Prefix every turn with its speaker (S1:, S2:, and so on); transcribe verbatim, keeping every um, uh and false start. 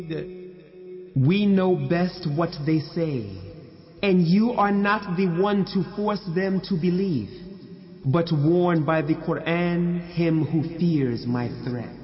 S1: We know best what they say, and you are not the one to force them to believe, but warn by the Quran him who fears my threat.